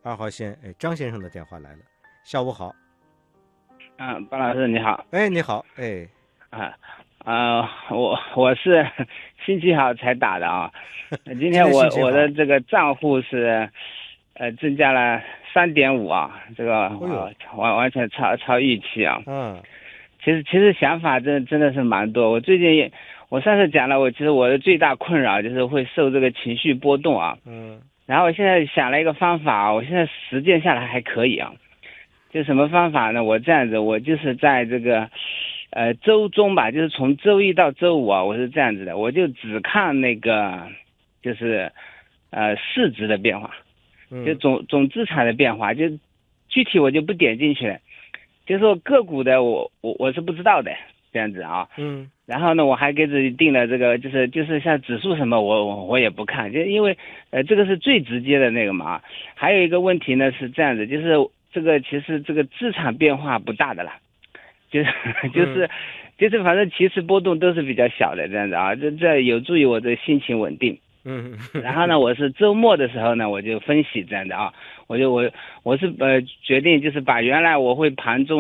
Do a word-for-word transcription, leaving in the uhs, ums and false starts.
二号线，哎，张先生的电话来了。下午好。 嗯，巴老师你好。 哎，你好。哎， 啊啊，我我是星期好才打的啊。今今天我天心情好我的这个账户是呃增加了三点五啊，这个哎呦啊完完全超超预期啊。 嗯其实其实想法真真的是蛮多。我最近也我上次讲了，我其实我的最大困扰就是会受这个情绪波动啊。 嗯然后我现在想了一个方法啊，我现在实践下来还可以啊。就什么方法呢？我这样子，我就是在这个，呃，周中吧，就是从周一到周五啊，我是这样子的，我就只看那个，就是，呃，市值的变化，就嗯总总资产的变化，就具体我就不点进去了，就说个股的我我我是不知道的，这样子啊。 嗯然后呢，我还给自己定了这个，就是就是像指数什么我，我我也不看，就因为呃这个是最直接的那个嘛。还有一个问题呢是这样子，就是这个其实这个资产变化不大的啦，就是就是就是反正其实波动都是比较小的这样子啊，这这有助于我的心情稳定。 嗯然后呢，我是周末的时候呢，我就分析这样的啊，我就我我是呃决定就是把原来我会盘中